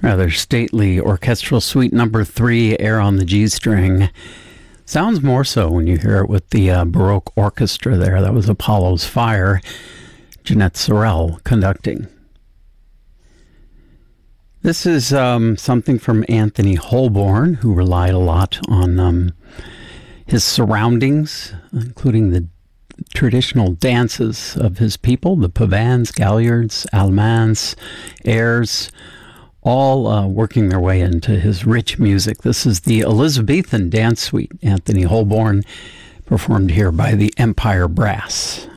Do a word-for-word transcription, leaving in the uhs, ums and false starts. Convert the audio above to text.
Rather stately orchestral suite number three, Air on the G string. Sounds more so when you hear it with the uh, Baroque orchestra there. That was Apollo's Fire. Jeanette Sorrell conducting. This is um, something from Anthony Holborn, who relied a lot on um, his surroundings, including the traditional dances of his people, the pavans, galliards, allemands, airs, all uh, working their way into his rich music. This is the Elizabethan Dance Suite, Anthony Holborn, performed here by the Empire Brass.